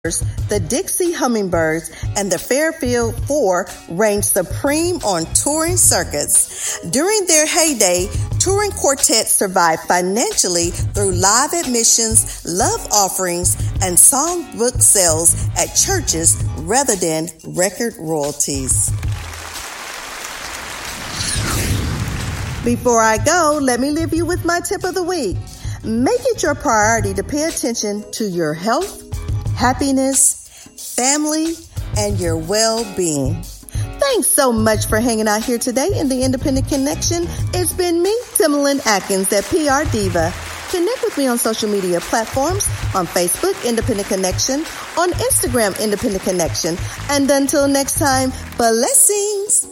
the Dixie Hummingbirds, and the Fairfield Four reigned supreme on touring circuits. During their heyday, touring quartets survived financially through live admissions, love offerings, and songbook sales at churches rather than record royalties. Before I go, let me leave you with my tip of the week. Make it your priority to pay attention to your health, happiness, family, and your well-being. Thanks so much for hanging out here today in the Independent Connection. It's been me, Timberland Atkins at PR Diva. Connect with me on social media platforms, on Facebook, Independent Connection, on Instagram, Independent Connection. And until next time, blessings.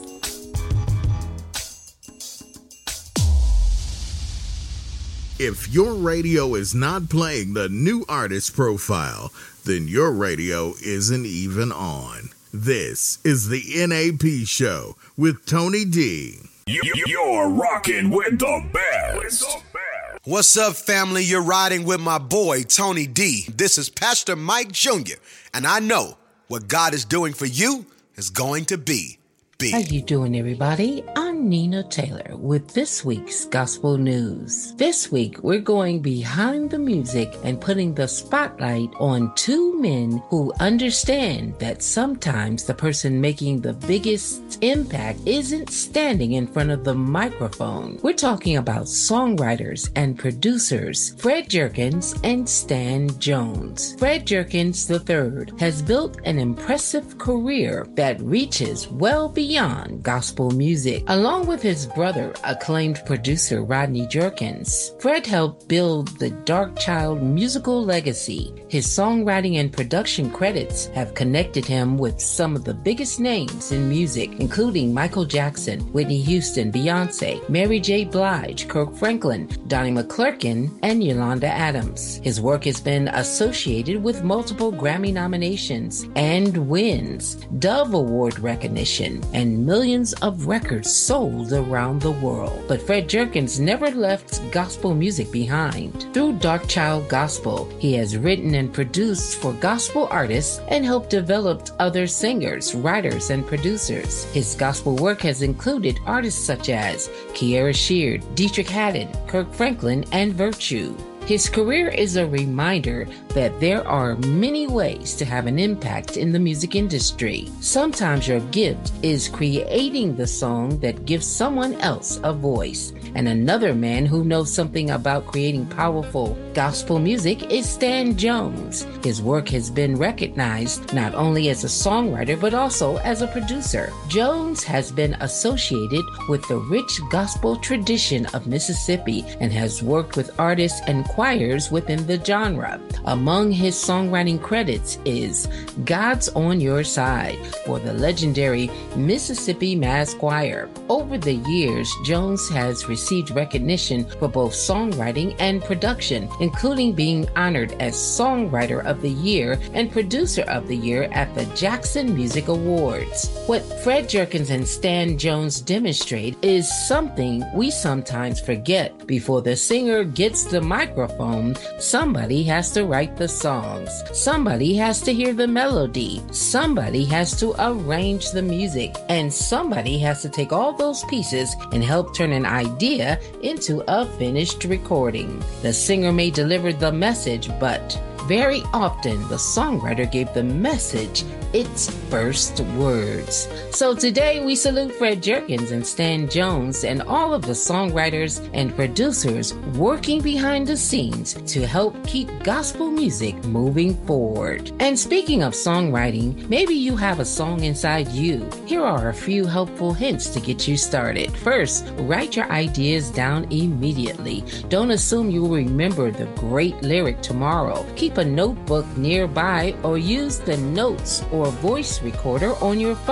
If your radio is not playing the new artist profile, then your radio isn't even on. This is the NAP Show with Tony D. You're rocking with the best. What's up, family? You're riding with my boy, Tony D. This is Pastor Mike Jr., and I know what God is doing for you is going to be big. How you doing, everybody? I'm Nina Taylor with this week's Gospel News. This week, we're going behind the music and putting the spotlight on two men who understand that sometimes the person making the biggest impact isn't standing in front of the microphone. We're talking about songwriters and producers, Fred Jerkins and Stan Jones. Fred Jerkins III has built an impressive career that reaches well beyond gospel music. Along with his brother, acclaimed producer Rodney Jerkins, Fred helped build the Darkchild musical legacy. His songwriting and production credits have connected him with some of the biggest names in music, including Michael Jackson, Whitney Houston, Beyonce, Mary J. Blige, Kirk Franklin, Donnie McClurkin, and Yolanda Adams. His work has been associated with multiple Grammy nominations and wins, Dove Award recognition, and millions of records sold around the world. But Fred Jerkins never left gospel music behind. Through Darkchild Gospel, he has written and produced for gospel artists and helped develop other singers, writers, and producers. His gospel work has included artists such as Kierra Sheard, Dietrich Haddon, Kirk Franklin, and Virtue. His career is a reminder that there are many ways to have an impact in the music industry. Sometimes your gift is creating the song that gives someone else a voice. And another man who knows something about creating powerful gospel music is Stan Jones. His work has been recognized not only as a songwriter but also as a producer. Jones has been associated with the rich gospel tradition of Mississippi and has worked with artists and choirs within the genre. Among his songwriting credits is God's on Your Side for the legendary Mississippi Mass Choir. Over the years, Jones has received recognition for both songwriting and production, including being honored as Songwriter of the Year and Producer of the Year at the Jackson Music Awards. What Fred Jerkins and Stan Jones demonstrate is something we sometimes forget. Before the singer gets the microphone, somebody has to write the songs. Somebody has to hear the melody. Somebody has to arrange the music. And somebody has to take all those pieces and help turn an idea into a finished recording. The singer may deliver the message, but very often the songwriter gave the message its first words. So today we salute Fred Jerkins and Stan Jones and all of the songwriters and producers working behind the scenes to help keep gospel music moving forward. And speaking of songwriting, maybe you have a song inside you. Here are a few helpful hints to get you started. First, write your ideas down immediately. Don't assume you will remember the great lyric tomorrow. Keep a notebook nearby or use the notes or voice recorder on your phone.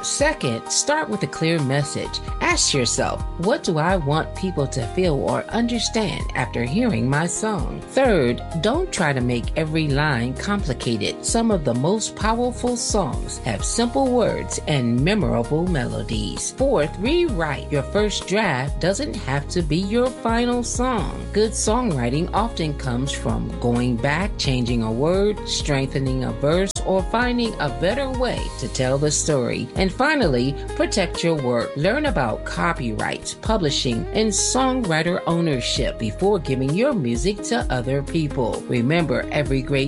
Second, start with a clear message. Ask yourself, what do I want people to feel or understand after hearing my song? Third, don't try to make every line complicated. Some of the most powerful songs have simple words and memorable melodies. Fourth, rewrite. Your first draft doesn't have to be your final song. Good songwriting often comes from going back, changing a word, strengthening a verse, or finding a better way to tell the story. And finally, protect your work. Learn about copyrights, publishing, and songwriter ownership before giving your music to other people. Remember, every great